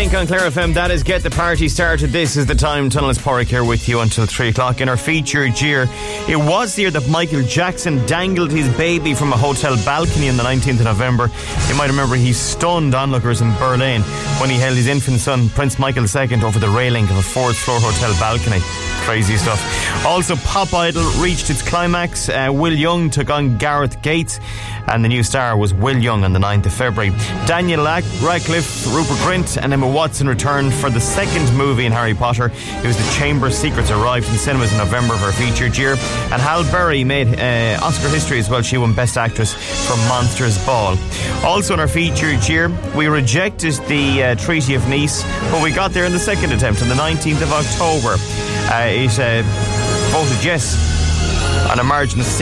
Pink on Clare FM. That is Get the Party Started. This is the time. Tunnels Porrick here with you until 3 o'clock. In our featured year, it was the year that Michael Jackson dangled his baby from a hotel balcony on the 19th of November. You might remember he stunned onlookers in Berlin when he held his infant son, Prince Michael II, over the railing of a fourth-floor hotel balcony. Crazy stuff. Also, Pop Idol reached its climax. Will Young took on Gareth Gates, and the new star was Will Young on the 9th of February. Daniel Radcliffe, Rupert Grint and Emma Watson returned for the second movie in Harry Potter. It was The Chamber of Secrets, arrived in cinemas in November of her featured year. And Halle Berry made Oscar history as well. She won Best Actress for Monsters Ball. Also in our featured year, we rejected the Treaty of Nice, but we got there in the second attempt on the 19th of October. It voted yes on a margin of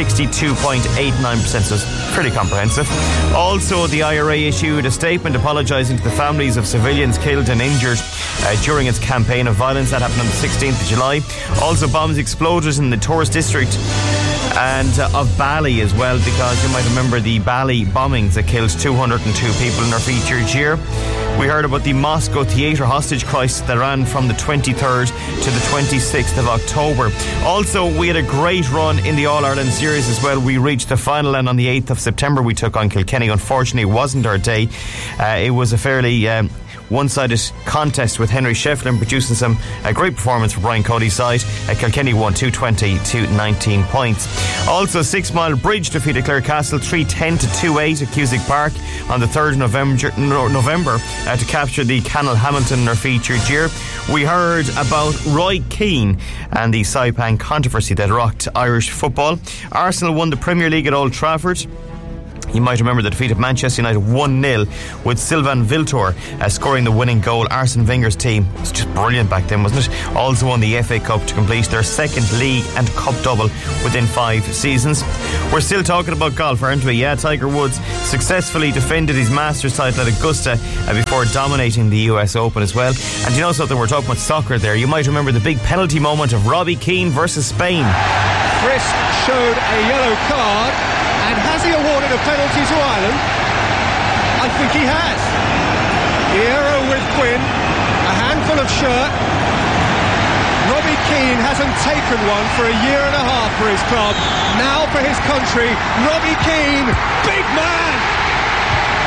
62.89%, so it's pretty comprehensive. Also, the IRA issued a statement apologising to the families of civilians killed and injured during its campaign of violence. That happened on the 16th of July. Also, bombs exploded in the tourist district and of Bali as well, because you might remember the Bali bombings that killed 202 people in our featured year. We heard about the Moscow theatre hostage crisis that ran from the 23rd to the 26th of October. Also, we had a great run in the All-Ireland series as well. We reached the final, and on the 8th of September we took on Kilkenny. Unfortunately, it wasn't our day. It was a fairly one-sided contest with Henry Shefflin producing some great performance for Brian Cody's side. Kilkenny won 220 to 19 points. Also, 6 Mile Bridge defeated Clarecastle 310 to 28 at Cusack Park on the 3rd of November to capture the Canal Hamilton in our featured year. We heard about Roy Keane and the Saipan controversy that rocked Irish football. Arsenal won the Premier League at Old Trafford. You might remember the defeat of Manchester United 1-0 with Sylvain Viltor scoring the winning goal. Arsene Wenger's team was just brilliant back then, wasn't it? Also won the FA Cup to complete their second league and cup double within 5 seasons. We're still talking about golf, aren't we? Yeah, Tiger Woods successfully defended his Masters title at Augusta before dominating the US Open as well. And you know something, we're talking about soccer there. You might remember the big penalty moment of Robbie Keane versus Spain. Frisk showed a yellow card. And has he awarded a penalty to Ireland? I think he has. The error with Quinn, a handful of shirt. Robbie Keane hasn't taken one for a year and a half for his club. Now for his country, Robbie Keane, big man!